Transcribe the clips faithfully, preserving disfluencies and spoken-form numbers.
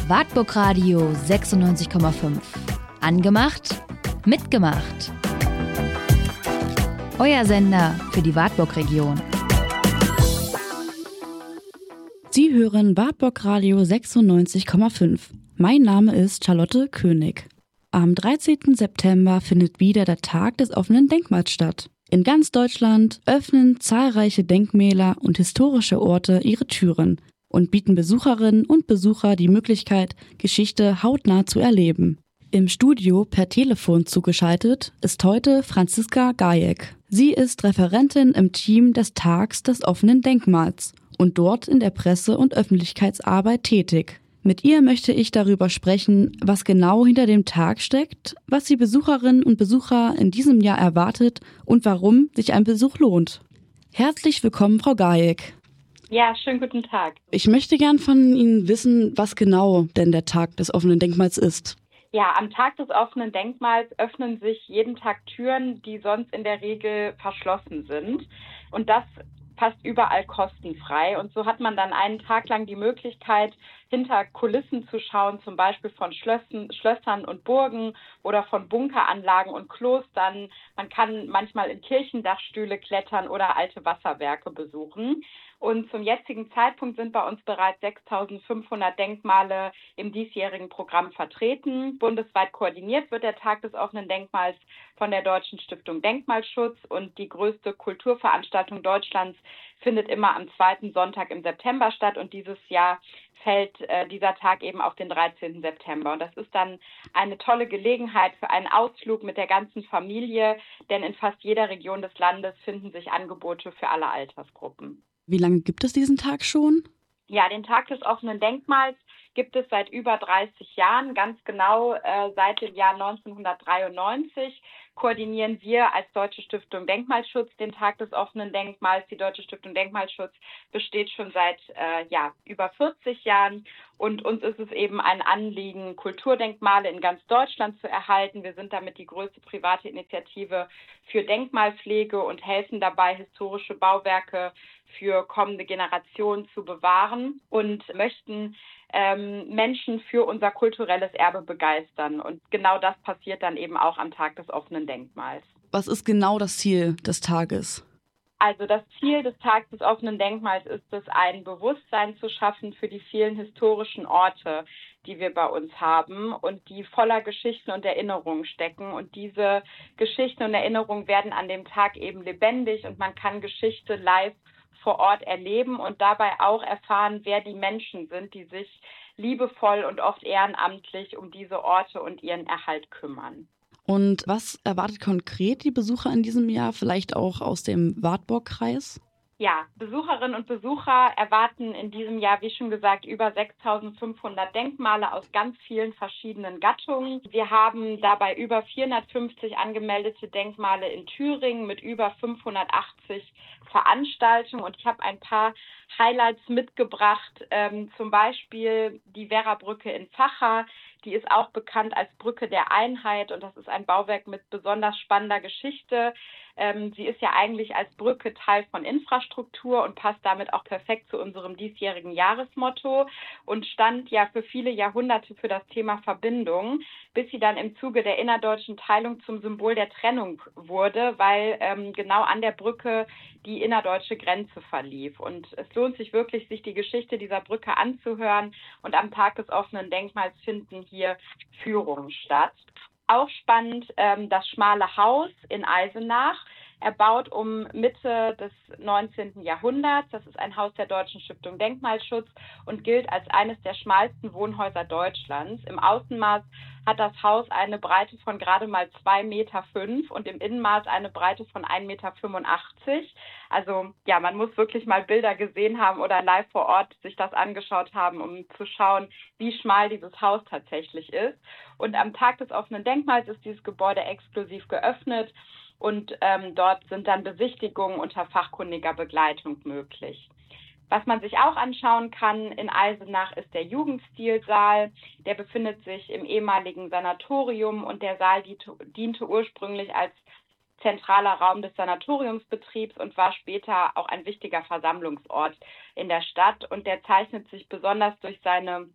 Wartburg Radio sechsundneunzig Komma fünf. Angemacht, mitgemacht. Euer Sender für die Wartburg-Region. Sie hören Wartburg Radio sechsundneunzig Komma fünf. Mein Name ist Charlotte König. Am dreizehnten September findet wieder der Tag des offenen Denkmals statt. In ganz Deutschland öffnen zahlreiche Denkmäler und historische Orte ihre Türen und bieten Besucherinnen und Besucher die Möglichkeit, Geschichte hautnah zu erleben. Im Studio per Telefon zugeschaltet ist heute Franziska Gajek. Sie ist Referentin im Team des Tags des offenen Denkmals und dort in der Presse- und Öffentlichkeitsarbeit tätig. Mit ihr möchte ich darüber sprechen, was genau hinter dem Tag steckt, was die Besucherinnen und Besucher in diesem Jahr erwartet und warum sich ein Besuch lohnt. Herzlich willkommen, Frau Gajek. Ja, schönen guten Tag. Ich möchte gern von Ihnen wissen, was genau denn der Tag des offenen Denkmals ist. Ja, am Tag des offenen Denkmals öffnen sich jeden Tag Türen, die sonst in der Regel verschlossen sind. Und das fast überall kostenfrei. Und so hat man dann einen Tag lang die Möglichkeit, hinter Kulissen zu schauen, zum Beispiel von Schlössern, Schlössern und Burgen oder von Bunkeranlagen und Klostern. Man kann manchmal in Kirchendachstühle klettern oder alte Wasserwerke besuchen. Und zum jetzigen Zeitpunkt sind bei uns bereits sechstausendfünfhundert Denkmale im diesjährigen Programm vertreten. Bundesweit koordiniert wird der Tag des offenen Denkmals von der Deutschen Stiftung Denkmalschutz und die größte Kulturveranstaltung Deutschlands findet immer am zweiten Sonntag im September statt und dieses Jahr fällt äh, dieser Tag eben auf den dreizehnten September. Und das ist dann eine tolle Gelegenheit für einen Ausflug mit der ganzen Familie, denn in fast jeder Region des Landes finden sich Angebote für alle Altersgruppen. Wie lange gibt es diesen Tag schon? Ja, den Tag des offenen Denkmals gibt es seit über dreißig Jahren, ganz genau äh, seit dem Jahr neunzehnhundertdreiundneunzig. Koordinieren wir als Deutsche Stiftung Denkmalschutz den Tag des offenen Denkmals. Die Deutsche Stiftung Denkmalschutz besteht schon seit äh, ja, über vierzig Jahren und uns ist es eben ein Anliegen, Kulturdenkmale in ganz Deutschland zu erhalten. Wir sind damit die größte private Initiative für Denkmalpflege und helfen dabei, historische Bauwerke für kommende Generationen zu bewahren und möchten ähm, Menschen für unser kulturelles Erbe begeistern. Und genau das passiert dann eben auch am Tag des offenen Denkmals. Was ist genau das Ziel des Tages? Also das Ziel des Tages des offenen Denkmals ist es, ein Bewusstsein zu schaffen für die vielen historischen Orte, die wir bei uns haben und die voller Geschichten und Erinnerungen stecken. Und diese Geschichten und Erinnerungen werden an dem Tag eben lebendig und man kann Geschichte live vor Ort erleben und dabei auch erfahren, wer die Menschen sind, die sich liebevoll und oft ehrenamtlich um diese Orte und ihren Erhalt kümmern. Und was erwartet konkret die Besucher in diesem Jahr, vielleicht auch aus dem Wartburg-Kreis? Ja, Besucherinnen und Besucher erwarten in diesem Jahr, wie schon gesagt, über sechstausendfünfhundert Denkmale aus ganz vielen verschiedenen Gattungen. Wir haben dabei über vierhundertfünfzig angemeldete Denkmale in Thüringen mit über fünfhundertachtzig Veranstaltungen. Und ich habe ein paar Highlights mitgebracht, ähm, zum Beispiel die Werrabrücke in Vacha. Die ist auch bekannt als Brücke der Einheit und das ist ein Bauwerk mit besonders spannender Geschichte. Ähm, sie ist ja eigentlich als Brücke Teil von Infrastruktur und passt damit auch perfekt zu unserem diesjährigen Jahresmotto und stand ja für viele Jahrhunderte für das Thema Verbindung, bis sie dann im Zuge der innerdeutschen Teilung zum Symbol der Trennung wurde, weil ähm, genau an der Brücke die innerdeutsche Grenze verlief. Und es lohnt sich wirklich, sich die Geschichte dieser Brücke anzuhören und am Tag des offenen Denkmals finden hier Führungen statt. Auch spannend ähm, das Schmale Haus in Eisenach, erbaut um Mitte des neunzehnten Jahrhunderts. Das ist ein Haus der Deutschen Stiftung Denkmalschutz und gilt als eines der schmalsten Wohnhäuser Deutschlands. Im Außenmaß hat das Haus eine Breite von gerade mal zwei Meter fünf und im Innenmaß eine Breite von ein Meter fünfundachtzig. Also ja, man muss wirklich mal Bilder gesehen haben oder live vor Ort sich das angeschaut haben, um zu schauen, wie schmal dieses Haus tatsächlich ist. Und am Tag des offenen Denkmals ist dieses Gebäude exklusiv geöffnet. Und ähm, dort sind dann Besichtigungen unter fachkundiger Begleitung möglich. Was man sich auch anschauen kann in Eisenach ist der Jugendstilsaal. Der befindet sich im ehemaligen Sanatorium und der Saal diente ursprünglich als zentraler Raum des Sanatoriumsbetriebs und war später auch ein wichtiger Versammlungsort in der Stadt. Und der zeichnet sich besonders durch seine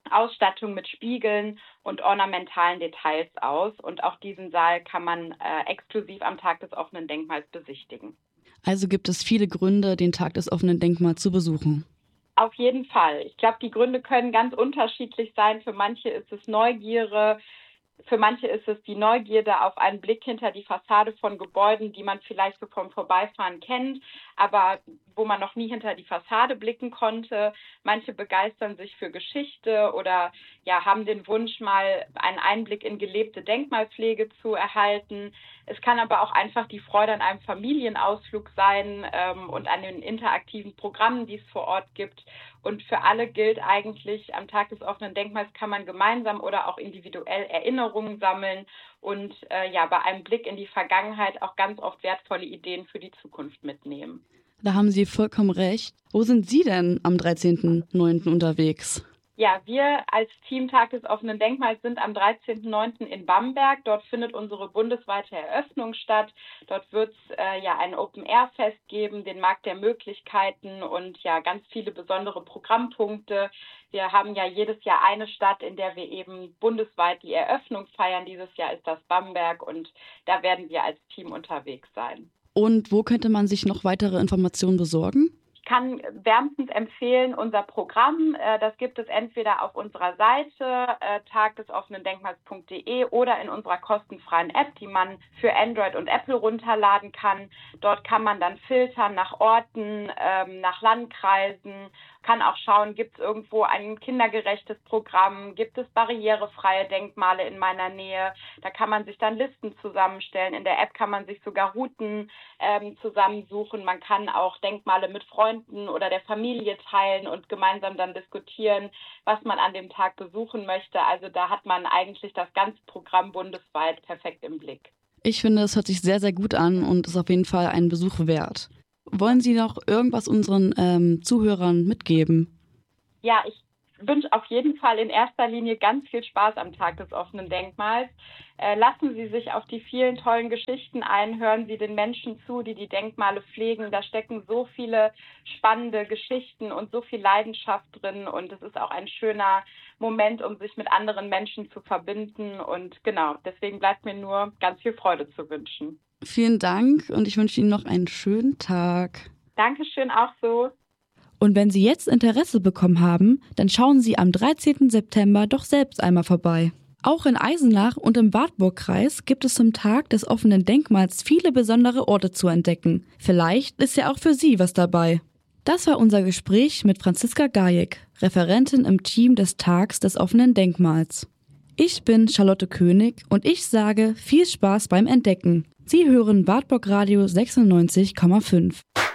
Ausstattung mit Spiegeln und ornamentalen Details aus. Und auch diesen Saal kann man äh, exklusiv am Tag des offenen Denkmals besichtigen. Also gibt es viele Gründe, den Tag des offenen Denkmals zu besuchen. Auf jeden Fall. Ich glaube, die Gründe können ganz unterschiedlich sein. Für manche ist es Neugierde. Für manche ist es die Neugierde auf einen Blick hinter die Fassade von Gebäuden, die man vielleicht so vom Vorbeifahren kennt, aber wo man noch nie hinter die Fassade blicken konnte. Manche begeistern sich für Geschichte oder ja, haben den Wunsch, mal einen Einblick in gelebte Denkmalpflege zu erhalten. Es kann aber auch einfach die Freude an einem Familienausflug sein ähm, und an den interaktiven Programmen, die es vor Ort gibt. Und für alle gilt eigentlich, am Tag des offenen Denkmals kann man gemeinsam oder auch individuell Erinnerungen sammeln und äh, ja, bei einem Blick in die Vergangenheit auch ganz oft wertvolle Ideen für die Zukunft mitnehmen. Da haben Sie vollkommen recht. Wo sind Sie denn am dreizehnten neunten unterwegs? Ja, wir als Team Tag des offenen Denkmals sind am dreizehnten neunten in Bamberg. Dort findet unsere bundesweite Eröffnung statt. Dort wird es äh, ja ein Open-Air-Fest geben, den Markt der Möglichkeiten und ja ganz viele besondere Programmpunkte. Wir haben ja jedes Jahr eine Stadt, in der wir eben bundesweit die Eröffnung feiern. Dieses Jahr ist das Bamberg und da werden wir als Team unterwegs sein. Und wo könnte man sich noch weitere Informationen besorgen? Ich kann wärmstens empfehlen, unser Programm, äh, das gibt es entweder auf unserer Seite äh, tag des offenen denkmals punkt de oder in unserer kostenfreien App, die man für Android und Apple runterladen kann. Dort kann man dann filtern nach Orten, ähm, nach Landkreisen, kann auch schauen, gibt es irgendwo ein kindergerechtes Programm, gibt es barrierefreie Denkmale in meiner Nähe. Da kann man sich dann Listen zusammenstellen. In der App kann man sich sogar Routen ähm, zusammensuchen. Man kann auch Denkmale mit Freunden oder der Familie teilen und gemeinsam dann diskutieren, was man an dem Tag besuchen möchte. Also da hat man eigentlich das ganze Programm bundesweit perfekt im Blick. Ich finde, es hört sich sehr, sehr gut an und ist auf jeden Fall einen Besuch wert. Wollen Sie noch irgendwas unseren ähm, Zuhörern mitgeben? Ja, ich wünsche auf jeden Fall in erster Linie ganz viel Spaß am Tag des offenen Denkmals. Äh, lassen Sie sich auf die vielen tollen Geschichten ein, hören Sie den Menschen zu, die die Denkmale pflegen. Da stecken so viele spannende Geschichten und so viel Leidenschaft drin und es ist auch ein schöner Moment, um sich mit anderen Menschen zu verbinden und genau, deswegen bleibt mir nur ganz viel Freude zu wünschen. Vielen Dank und ich wünsche Ihnen noch einen schönen Tag. Dankeschön, auch so. Und wenn Sie jetzt Interesse bekommen haben, dann schauen Sie am dreizehnten September doch selbst einmal vorbei. Auch in Eisenach und im Wartburgkreis gibt es zum Tag des offenen Denkmals viele besondere Orte zu entdecken. Vielleicht ist ja auch für Sie was dabei. Das war unser Gespräch mit Franziska Gajek, Referentin im Team des Tags des offenen Denkmals. Ich bin Charlotte König und ich sage viel Spaß beim Entdecken. Sie hören Wartburg Radio sechsundneunzig Komma fünf.